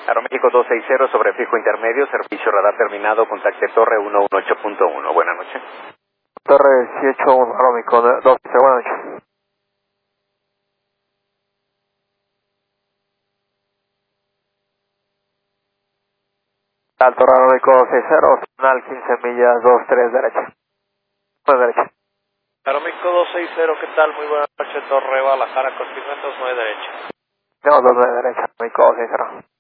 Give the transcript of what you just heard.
Aeroméxico 260 sobre fijo intermedio, servicio radar terminado, contacte torre 118.1. Buenas noches. Torre 181, Aeroméxico 260, buenas noches. Alto Aeroméxico 260, final 15 millas 23 derecha. Pues derecha. Aeroméxico 260, ¿qué tal? Muy buenas noches, Torre Guadalajara, continúa 29 derecha. No, 29 derecha, Aeroméxico 260.